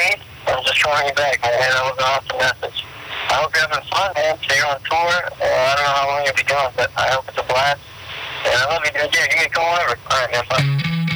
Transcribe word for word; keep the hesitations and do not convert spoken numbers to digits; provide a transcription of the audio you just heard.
Hey, I was just calling you back, man. That was an awesome message. I hope you're having fun, man. So you're on tour. Uh, I don't know how long you'll be doing, but I hope it's a blast. And I love you, dude. Yeah, give me a call over. All right, man. Bye.